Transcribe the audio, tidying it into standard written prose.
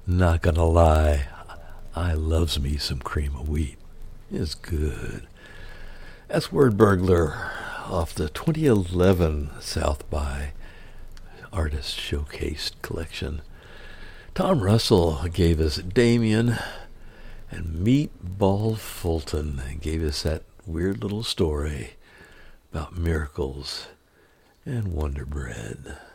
Not gonna lie, I loves me some cream of wheat. It's good. That's Word Burglar off the 2011 South by Artist Showcase collection. Tom Russell gave us Damien, and Meatball Fulton gave us that weird little story about miracles and Wonder Bread.